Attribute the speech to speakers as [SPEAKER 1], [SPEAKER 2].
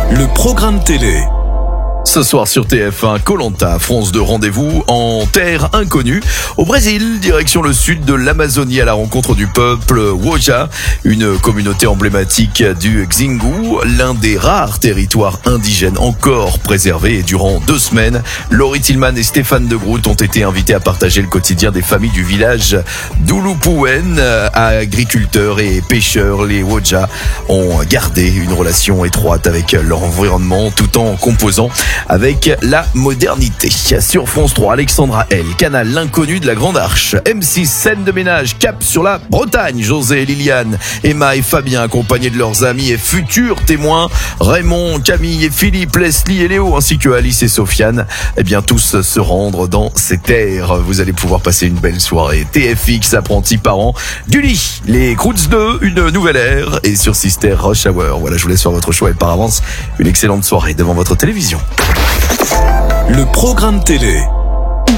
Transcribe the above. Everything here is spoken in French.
[SPEAKER 1] Le programme télé.
[SPEAKER 2] Ce soir sur TF1, Koh-Lanta, France de rendez-vous en terre inconnue. Au Brésil, direction le sud de l'Amazonie à la rencontre du peuple Woja, une communauté emblématique du Xingu, l'un des rares territoires indigènes encore préservés. Et durant 2 semaines, Laurie Tillman et Stéphane de Groot ont été invités à partager le quotidien des familles du village d'Ulupuwen. Agriculteurs et pêcheurs, les Woja ont gardé une relation étroite avec leur environnement tout en composant avec la modernité. Sur France 3, Alexandra L, canal L'inconnu de la Grande Arche. M6, scène de ménage, cap sur la Bretagne. José et Liliane, Emma et Fabien, accompagnés de leurs amis et futurs témoins, Raymond, Camille et Philippe, Leslie et Léo, ainsi que Alice et Sofiane, tous se rendre dans ces terres. Vous allez pouvoir passer une belle soirée. TFX, apprentis parents du lit. Les Croods 2, une nouvelle ère. Et sur Sister, Rush Hour. Voilà, je vous laisse faire votre choix et par avance, une excellente soirée devant votre télévision.
[SPEAKER 1] Le programme télé.